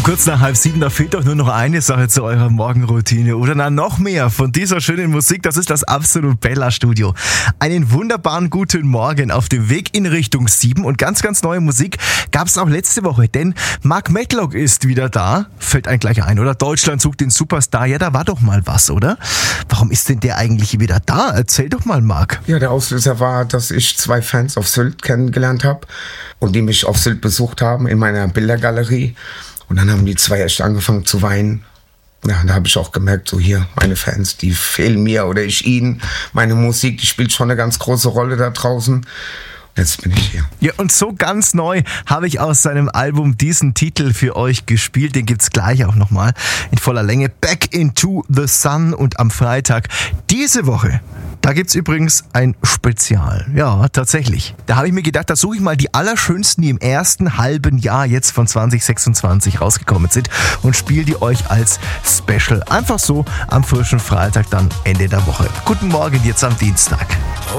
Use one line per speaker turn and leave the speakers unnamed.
Um kurz nach 6:30, da fehlt doch nur noch eine Sache zu eurer Morgenroutine. Oder noch mehr von dieser schönen Musik. Das ist das Absolut Bella Studio. Einen wunderbaren guten Morgen auf dem Weg in Richtung 7. Und ganz, ganz neue Musik gab es auch letzte Woche. Denn Mark Medlock ist wieder da. Fällt einem gleich ein, oder? Deutschland sucht den Superstar. Ja, da war doch mal was, oder? Warum ist denn der eigentlich wieder da? Erzähl doch mal, Marc.
Ja, der Auslöser war, dass ich 2 Fans auf Sylt kennengelernt habe und die mich auf Sylt besucht haben in meiner Bildergalerie. Und dann haben die 2 echt angefangen zu weinen. Ja, da habe ich auch gemerkt, so hier, meine Fans, die fehlen mir oder ich ihnen. Meine Musik, die spielt schon eine ganz große Rolle da draußen. Jetzt bin ich hier.
Ja, und so ganz neu habe ich aus seinem Album diesen Titel für euch gespielt. Den gibt's gleich auch nochmal in voller Länge. Back into the Sun. Und am Freitag diese Woche, da gibt's übrigens ein Spezial. Ja, tatsächlich. Da habe ich mir gedacht, da suche ich mal die allerschönsten, die im ersten halben Jahr jetzt von 2026 rausgekommen sind und spiele die euch als Special. Einfach so am frischen Freitag, dann Ende der Woche. Guten Morgen jetzt am Dienstag.